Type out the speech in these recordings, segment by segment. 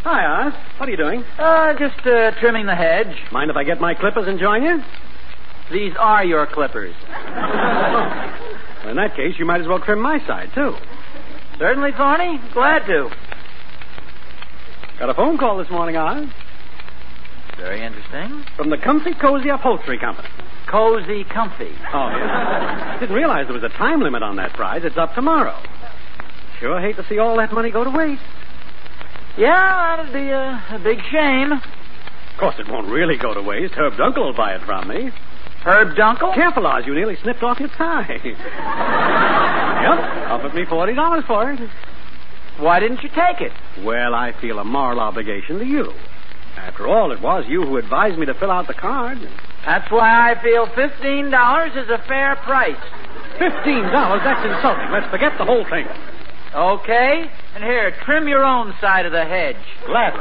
Hi, Oz. What are you doing? Just trimming the hedge. Mind if I get my clippers and join you? These are your clippers. Well, in that case, you might as well trim my side, too. Certainly, Thorny. Glad to. Got a phone call this morning, Oz. Very interesting. From the Comfy Cozy Upholstery Company. Cozy Comfy. Oh, yeah. Didn't realize there was a time limit on that prize. It's up tomorrow. Sure hate to see all that money go to waste. Yeah, that'd be a big shame. Of course, it won't really go to waste. Herb Dunkel will buy it from me. Herb Dunkel? Careful, Oz. You nearly snipped off your tie. Yep. Offered me $40 for it. Why didn't you take it? Well, I feel a moral obligation to you. After all, it was you who advised me to fill out the card. That's why I feel $15 is a fair price. $15? That's insulting. Let's forget the whole thing. Okay. And here, trim your own side of the hedge. Gladly.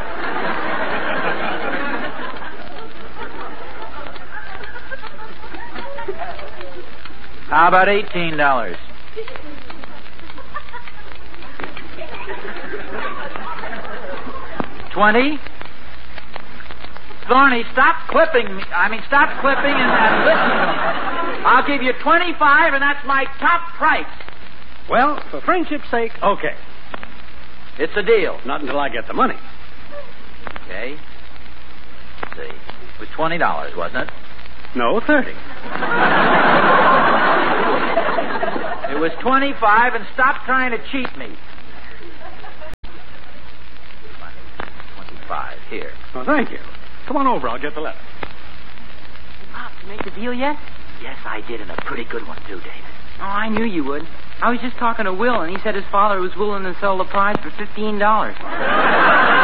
How about $18? $20? Thorny, stop clipping me. Stop clipping and listen to me. I'll give you $25, and that's my top price. Well, for friendship's sake, okay. It's a deal. Not until I get the money. Okay. Let's see. It was $20, wasn't it? No, 30. It was 25, and stop trying to cheat me. 25, here. Well, thank you. Come on over, I'll get the letter. Pop, you make the deal yet? Yes, I did, and a pretty good one, too, David. Oh, I knew you would. I was just talking to Will, and he said his father was willing to sell the prize for $15.